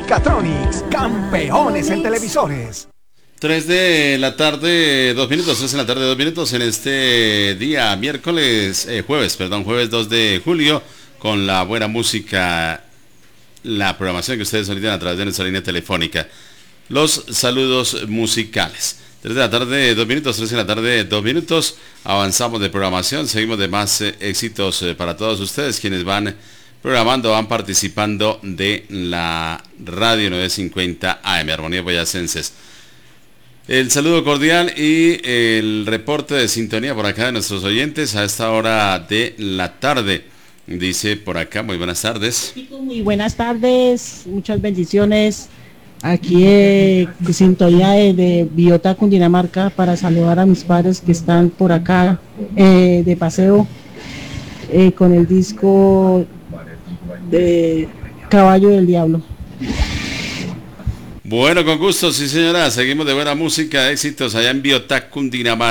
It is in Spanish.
Catronics, campeones en televisores. 3 de la tarde, 2 minutos, 3 de la tarde, 2 minutos en este día, jueves 2 de julio, con la buena música, la programación que ustedes solicitan a través de nuestra línea telefónica. Los saludos musicales. 3 de la tarde, 2 minutos, 3 de la tarde, 2 minutos. Avanzamos de programación, seguimos de más éxitos para todos ustedes, quienes van programando, van participando de la radio 950 AM, Armonía Boyacenses. El saludo cordial y el reporte de sintonía por acá de nuestros oyentes a esta hora de la tarde. Dice por acá, muy buenas tardes. Muy buenas tardes, muchas bendiciones. Aquí sintonía de Biota, Cundinamarca, para saludar a mis padres que están por acá de paseo con el disco de Caballo del Diablo. Bueno, con gusto, sí señora, seguimos de buena música, éxitos allá en Biota, Cundinamarca.